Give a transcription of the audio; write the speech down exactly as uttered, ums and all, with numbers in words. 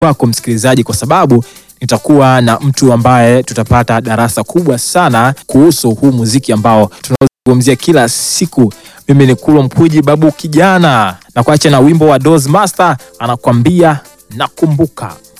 kwako msikilizaji, kwa sababu nitakuwa na mtu ambaye tutapata darasa kubwa sana kuhusu huu muziki ambao tunazungumzia kila siku. Mimi ni Kulwa Mpuji, babu kijana, na kuacha na wimbo wa Doze Master anakuambia nakumbuka.